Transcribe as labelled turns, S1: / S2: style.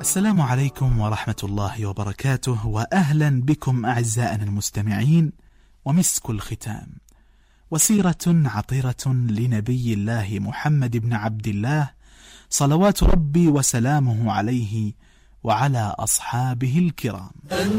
S1: السلام عليكم ورحمة الله وبركاته، وأهلا بكم أعزائنا المستمعين. ومسك الختام، وسيرة عطرة لنبي الله محمد بن عبد الله صلوات ربي وسلامه عليه وعلى أصحابه الكرام.